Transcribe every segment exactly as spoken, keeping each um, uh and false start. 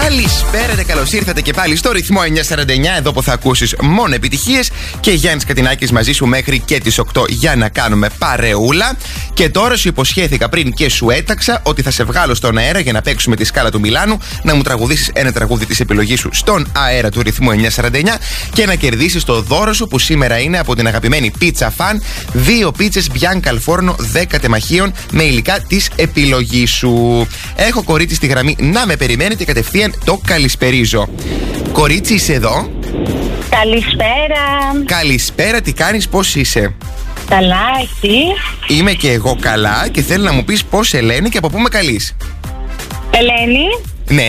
Καλησπέρα και καλώς ήρθατε και πάλι στο ρυθμό εννιακόσια σαράντα εννιά, εδώ που θα ακούσεις μόνο επιτυχίες. Και Γιάννης Κατινάκης μαζί σου μέχρι και τις οκτώ για να κάνουμε παρεούλα. Και τώρα σου υποσχέθηκα πριν και σου έταξα ότι θα σε βγάλω στον αέρα για να παίξουμε τη σκάλα του Μιλάνου, να μου τραγουδήσεις ένα τραγούδι της επιλογής σου στον αέρα του ρυθμού εννιακόσια σαράντα εννιά και να κερδίσεις το δώρο σου που σήμερα είναι από την αγαπημένη Pizza Fan. Δύο πίτσες Bianca al Forno δέκα τεμαχίων με υλικά της επιλογής σου. Έχω κορίτσι στη γραμμή να με περιμένει και κατευθείαν το καλησπερίζω. Κορίτσι, είσαι εδώ? Καλησπέρα. Καλησπέρα, τι κάνεις, πώς είσαι? Καλά, εσύ? Είμαι και εγώ καλά και θέλω να μου πεις πώς σε λένε και από πού με καλείς. Ελένη. Ναι.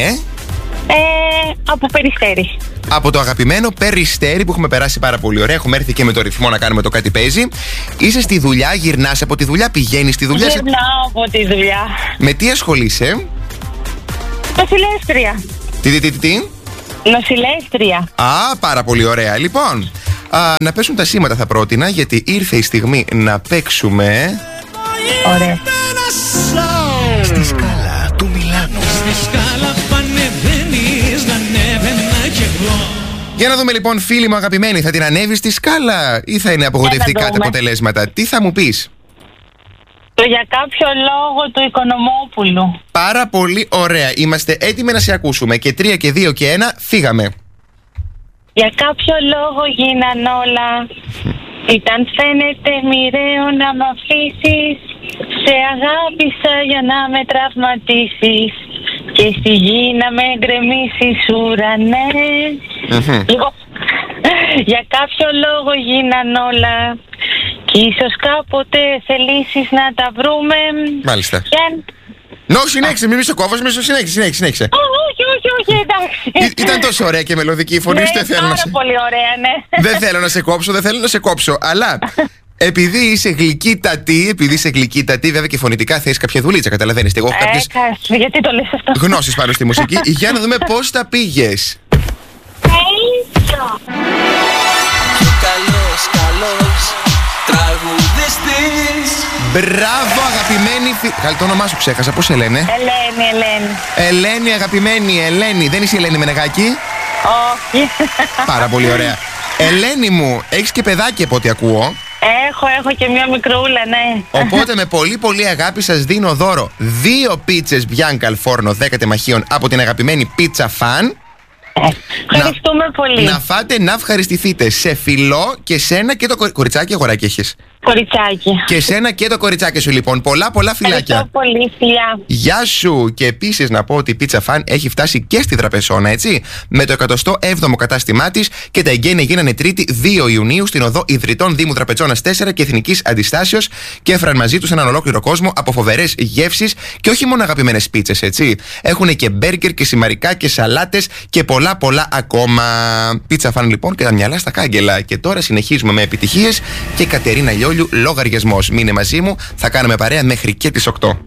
Ε, από Περιστέρι. Από το αγαπημένο Περιστέρι που έχουμε περάσει πάρα πολύ ωραία. Έχουμε έρθει και με το ρυθμό να κάνουμε το κάτι παίζει. Είσαι στη δουλειά, γυρνάς από τη δουλειά, πηγαίνεις στη δουλειά. Γυρνάω σε... από τη δουλειά. Με τι ασχολείσαι? Νοσηλεύτρια. Τι, τι, τι, τι, τι? Νοσηλεύτρια. Α, πάρα πολύ ωραία. Λοιπόν, α, να πέσουν τα σήματα θα πρότεινα, γιατί ήρθε η στιγμή να παίξουμε. Ωραία. Στη σκάλα του Μιλάνου. Στη σκάλα που ανεβαίνεις, να ανέβαινα κι εγώ. Για να δούμε λοιπόν, φίλοι μου αγαπημένοι, θα την ανέβεις στη σκάλα ή θα είναι απογοητευτικά τα αποτελέσματα? Τι θα μου πεις? Το για κάποιο λόγο του Οικονομόπουλου. Πάρα πολύ ωραία. Είμαστε έτοιμοι να σε ακούσουμε. Και τρία και δύο και ένα, φύγαμε. Για κάποιο λόγο γίναν όλα. Ήταν φαίνεται μοιραίο να μ' αφήσεις. Σε αγάπησα για να με τραυματίσεις. Και στη γη να με γκρεμίσεις ουρανές. Mm-hmm. Λοιπόν, για κάποιο λόγο γίναν όλα. Και ίσως κάποτε θελήσεις να τα βρούμε. Μάλιστα. Και... Νο, συνέχισε, μην μη σε κόβω, μην σε συνέχισε, συνέχισε, συνέχισε. Όχι, όχι, όχι, εντάξει. Ή, ήταν τόσο ωραία και μελωδική η φωνή σου, ναι, δεν θέλω να σε... πολύ ωραία, ναι. Δεν θέλω να σε κόψω, δεν θέλω να σε κόψω, αλλά... Επειδή είσαι γλυκύτατη, επειδή είσαι γλυκύτατη, βέβαια και φωνητικά θες κάποια δουλίτσα, καταλαβαίνεις. Εγώ έχω κάποιες ε, γιατί το λες αυτό? γνώσεις πάνω στη μουσική. Για να δούμε πώς τα πήγες. Καλός, καλός τραγουδιστής. Μπράβο, αγαπημένη φίλη. Καλή, το όνομά σου ξέχασα, πώς σε λένε? Ελένη, Ελένη. Ελένη, αγαπημένη Ελένη. Δεν είσαι η Ελένη Μενεγάκη? Όχι. Πάρα πολύ ωραία. Ελένη μου, έχεις και παιδάκι από ό,τι ακούω. Έχω, έχω και μια μικρούλα, ναι. Οπότε με πολύ πολύ αγάπη σας δίνω δώρο δύο πίτσες Bianca al Forno δέκα τεμαχίων από την αγαπημένη Pizza Fan. Ευχαριστούμε να, πολύ. Να φάτε, να ευχαριστηθείτε. Σε φιλό και σένα και το κορι... κοριτσάκι, αγοράκι έχεις? Κοριτσάκι. Και σένα και το κοριτσάκι σου λοιπόν. Πολλά πολλά φιλάκια. Ευχαριστώ πολύ, φιλιά. Γεια σου. Και επίσης να πω ότι η Pizza Fan έχει φτάσει και στη Δραπεσόνα, έτσι, με το εκατοστό έβδομο κατάστημά της, και τα εγγένεια γίνανε Τρίτη δύο Ιουνίου στην οδό Ιδρυτών Δήμου Δραπετσόνας τέσσερα και Εθνικής Αντιστάσεως, και έφεραν μαζί τους έναν ολόκληρο κόσμο από φοβερές γεύσεις και όχι μόνο αγαπημένες πίτσες, έτσι. Έχουν και μπέργκερ και σημαρικά και σαλάτες και πολλά πολλά ακόμα. Pizza Fan λοιπόν και τα μυαλά στα κάγκελα. Και τώρα συνεχίζουμε με επιτυχίες και Κατερίνα Λιόλιου, λογαριασμός. Μείνε μαζί μου, θα κάνουμε παρέα μέχρι και τις οκτώ.